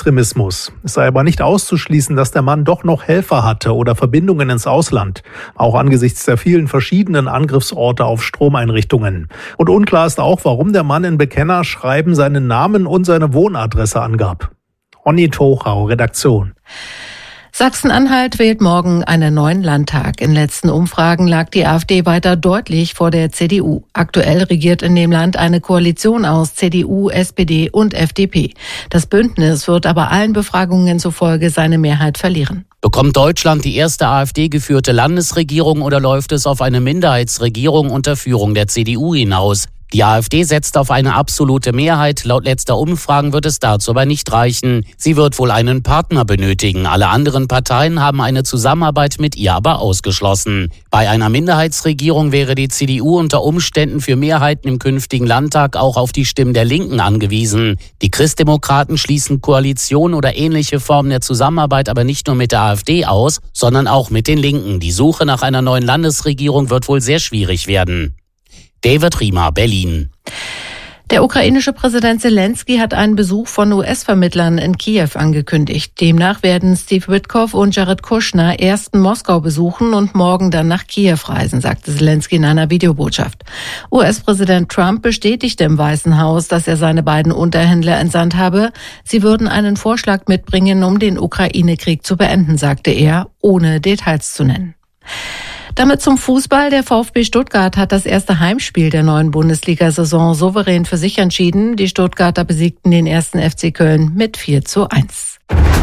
Rechtsextremismus. Es sei aber nicht auszuschließen, dass der Mann doch noch Helfer hatte oder Verbindungen ins Ausland, auch angesichts der vielen verschiedenen Angriffsorte auf Stromeinrichtungen. Und unklar ist auch, warum der Mann in Bekennerschreiben seinen Namen und seine Wohnadresse angab. Onni Tochau, Redaktion. Sachsen-Anhalt wählt morgen einen neuen Landtag. In letzten Umfragen lag die AfD weiter deutlich vor der CDU. Aktuell regiert in dem Land eine Koalition aus CDU, SPD und FDP. Das Bündnis wird aber allen Befragungen zufolge seine Mehrheit verlieren. Bekommt Deutschland die erste AfD-geführte Landesregierung oder läuft es auf eine Minderheitsregierung unter Führung der CDU hinaus? Die AfD setzt auf eine absolute Mehrheit. Laut letzter Umfragen wird es dazu aber nicht reichen. Sie wird wohl einen Partner benötigen. Alle anderen Parteien haben eine Zusammenarbeit mit ihr aber ausgeschlossen. Bei einer Minderheitsregierung wäre die CDU unter Umständen für Mehrheiten im künftigen Landtag auch auf die Stimmen der Linken angewiesen. Die Christdemokraten schließen Koalition oder ähnliche Formen der Zusammenarbeit aber nicht nur mit der AfD aus, sondern auch mit den Linken. Die Suche nach einer neuen Landesregierung wird wohl sehr schwierig werden. David Riemer, Berlin. Der ukrainische Präsident Zelensky hat einen Besuch von US-Vermittlern in Kiew angekündigt. Demnach werden Steve Witkoff und Jared Kushner erst Moskau besuchen und morgen dann nach Kiew reisen, sagte Zelensky in einer Videobotschaft. US-Präsident Trump bestätigte im Weißen Haus, dass er seine beiden Unterhändler entsandt habe. Sie würden einen Vorschlag mitbringen, um den Ukraine-Krieg zu beenden, sagte er, ohne Details zu nennen. Damit zum Fußball. Der VfB Stuttgart hat das erste Heimspiel der neuen Bundesliga-Saison souverän für sich entschieden. Die Stuttgarter besiegten den 1. FC Köln mit 4:1.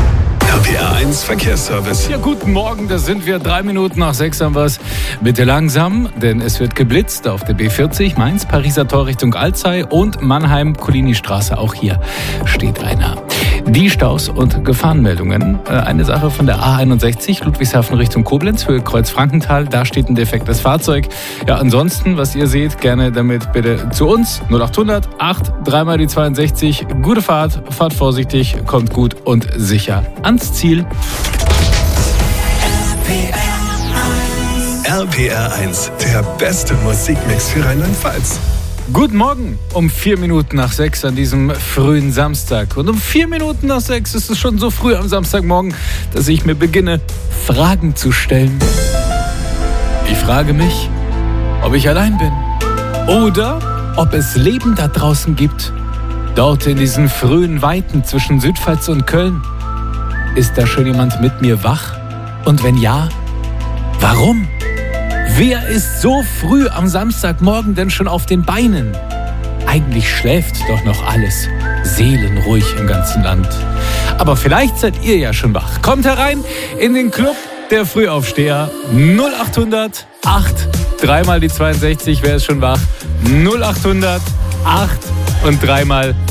RPR 1 Verkehrsservice. Ja, guten Morgen, da sind wir. 3 Minuten nach 6 haben wir es. Bitte langsam, denn es wird geblitzt auf der B40, Mainz, Pariser Tor Richtung Alzey und Mannheim-Collini-Straße. Auch hier steht einer. Die Staus und Gefahrenmeldungen. Eine Sache von der A61, Ludwigshafen Richtung Koblenz, Höhe Kreuz-Frankenthal. Da steht ein defektes Fahrzeug. Ja, ansonsten, was ihr seht, gerne damit bitte zu uns. 0800 8 3 mal die 62. Gute Fahrt, fahrt vorsichtig, kommt gut und sicher ans Ziel. RPR 1, der beste Musikmix für Rheinland-Pfalz. Guten Morgen, um 4 Minuten nach 6 an diesem frühen Samstag. Und um 4 Minuten nach 6 ist es schon so früh am Samstagmorgen, dass ich mir beginne, Fragen zu stellen. Ich frage mich, ob ich allein bin oder ob es Leben da draußen gibt. Dort in diesen frühen Weiten zwischen Südpfalz und Köln. Ist da schon jemand mit mir wach? Und wenn ja, warum? Wer ist so früh am Samstagmorgen denn schon auf den Beinen? Eigentlich schläft doch noch alles seelenruhig im ganzen Land. Aber vielleicht seid ihr ja schon wach. Kommt herein in den Club der Frühaufsteher. 0800 8 3 mal die 62. Wer ist schon wach? 0800 8 und 3 mal